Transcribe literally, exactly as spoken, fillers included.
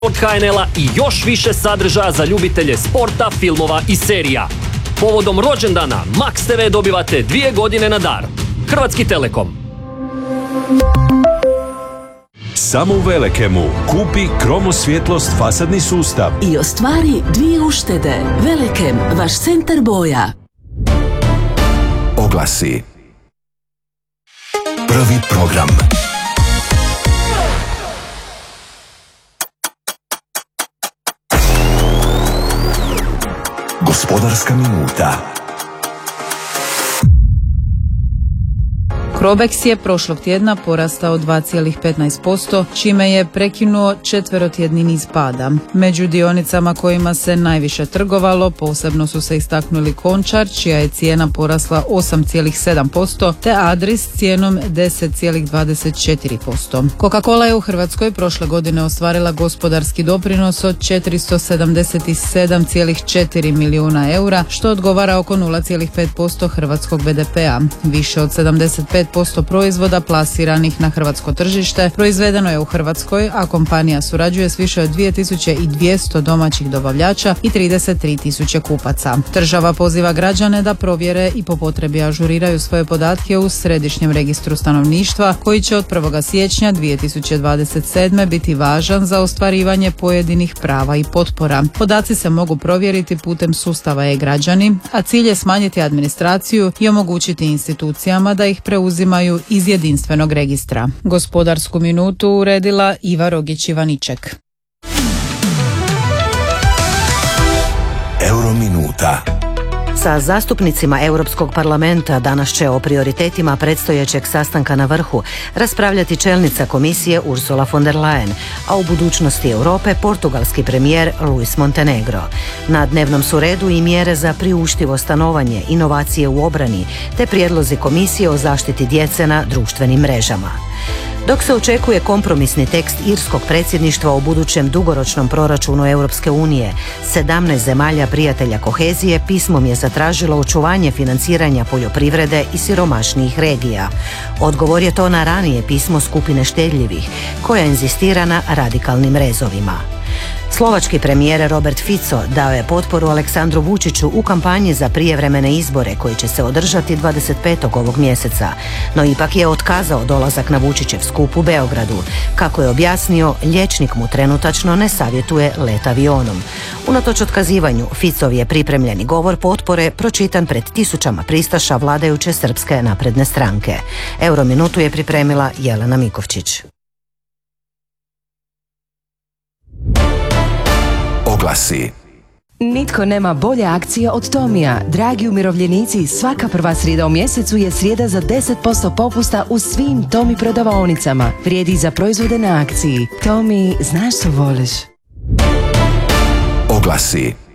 od ha en el-a i još više sadržaja za ljubitelje sporta, filmova i serija. Povodom rođendana Max te ve dobivate dvije godine na dar. Hrvatski Telekom. Samo u Velekemu kupi kromosvjetlost fasadni sustav i ostvari dvije uštede. Velekem, vaš centar boja. Oglasi. Prvi program. Gospodarska minuta. Crobex je prošlog tjedna porastao dva zarez petnaest posto, čime je prekinuo četverotjedni niz pada. Među dionicama kojima se najviše trgovalo posebno su se istaknuli Končar, čija je cijena porasla osam zarez sedam posto, te Adris s cijenom deset zarez dvadeset četiri posto. Coca-Cola je u Hrvatskoj prošle godine ostvarila gospodarski doprinos od četiristo sedamdeset sedam zarez četiri milijuna eura, što odgovara oko nula zarez pet posto hrvatskog be de pea. Više od sedamdeset pet posto proizvoda plasiranih na hrvatsko tržište proizvedeno je u Hrvatskoj, a kompanija surađuje s više od dvije tisuće dvjesto domaćih dobavljača i trideset tri tisuće kupaca. Država poziva građane da provjere i po potrebi ažuriraju svoje podatke u Središnjem registru stanovništva, koji će od prvog siječnja dvije tisuće dvadeset sedme biti važan za ostvarivanje pojedinih prava i potpora. Podaci se mogu provjeriti putem sustava e-građani, a cilj je smanjiti administraciju i omogućiti institucijama da ih preuzimaju iz jedinstvenog registra. Gospodarsku minutu uredila Iva Rogić-Ivaniček. Eurominuta. Sa zastupnicima Europskog parlamenta danas će o prioritetima predstojećeg sastanka na vrhu raspravljati čelnica komisije Ursula von der Leyen, a u budućnosti Europe portugalski premijer Luis Montenegro. Na dnevnom su redu i mjere za priuštivo stanovanje, inovacije u obrani, te prijedlozi komisije o zaštiti djece na društvenim mrežama. Dok se očekuje kompromisni tekst irskog predsjedništva o budućem dugoročnom proračunu Europske unije, sedamnaest zemalja prijatelja kohezije pismom je zatražilo očuvanje financiranja poljoprivrede i siromašnijih regija. Odgovor je to na ranije pismo skupine štedljivih, koja inzistira na radikalnim rezovima. Slovački premijer Robert Fico dao je potporu Aleksandru Vučiću u kampanji za prijevremene izbore koji će se održati dvadeset petog ovog mjeseca, no ipak je otkazao dolazak na Vučićev skup u Beogradu. Kako je objasnio, liječnik mu trenutačno ne savjetuje let avionom. Unatoč otkazivanju, Ficov je pripremljeni govor potpore pročitan pred tisućama pristaša vladajuće Srpske napredne stranke. Eurominutu je pripremila Jelena Mikovčić. Oglasi. Nitko nema bolje akcije od Tomija. Dragi umirovljenici, svaka prva srijeda u mjesecu je srijeda za deset posto popusta u svim Tomi prodavaonicama. Vrijedi za proizvode na akciji. Tomi, znaš što voliš. Oglasi.